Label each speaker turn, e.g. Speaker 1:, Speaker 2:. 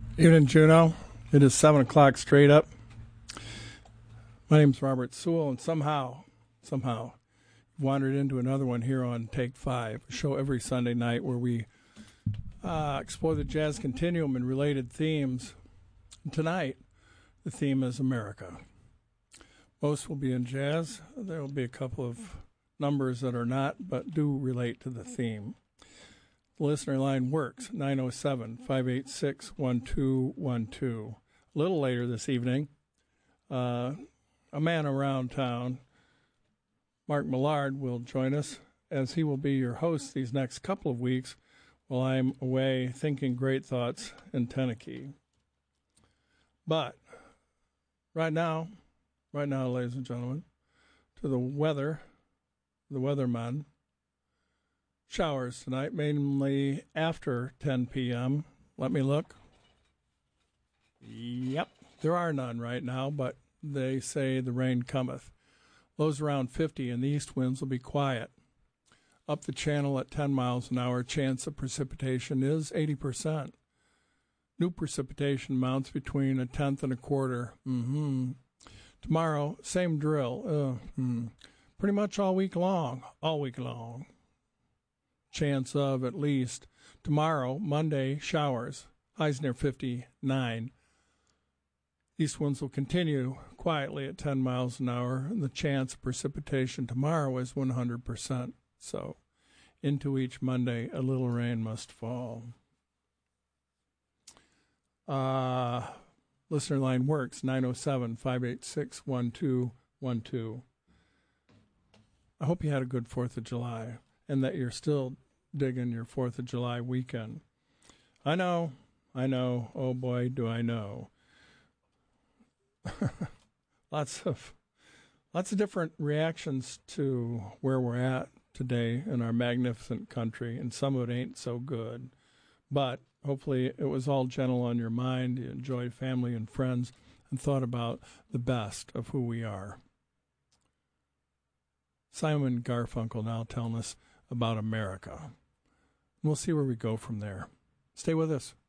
Speaker 1: Evening, Juno. It is 7 o'clock straight up. My name's Robert Sewell, and somehow, wandered into another one here on Take 5, a show every Sunday night where we explore the jazz continuum and related themes. And tonight, the theme is America. Most will be in jazz. There will be a couple of numbers that are not, but do relate to the theme. The listener line works, 907-586-1212. A little later this evening, a man around town, Mark Millard, will join us, as he will be your host these next couple of weeks while I'm away thinking great thoughts in Tennessee. But right now, ladies and gentlemen, to the weather, the weatherman. Showers tonight, mainly after 10 p.m. Let me look. Yep, there are none right now, but they say the rain cometh. Lows around 50, and the east winds will be quiet. Up the channel at 10 miles an hour, chance of precipitation is 80%. New precipitation amounts between a tenth and a quarter. Tomorrow, same drill. Pretty much all week long. Chance of at least tomorrow, Monday, showers. Highs near 59. East winds will continue quietly at 10 miles an hour, and the chance of precipitation tomorrow is 100%. So, into each Monday, a little rain must fall. Listener line works, 907-586-1212. I hope you had a good 4th of July, and that you're still digging your 4th of July weekend. I know, oh boy, do I know. Lots of different reactions to where we're at today in our magnificent country, and some of it ain't so good. But hopefully it was all gentle on your mind, you enjoyed family and friends, and thought about the best of who we are. Simon Garfunkel now telling us about America. We'll see where we go from there. Stay with us.